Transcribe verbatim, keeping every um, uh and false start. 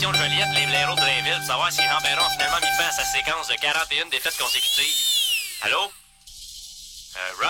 l'émission de Joliette, les blaireaux de Blainville, pour savoir si Jean Perron a finalement mis fin à sa séquence de quarante et une défaites consécutives. Allô? Euh,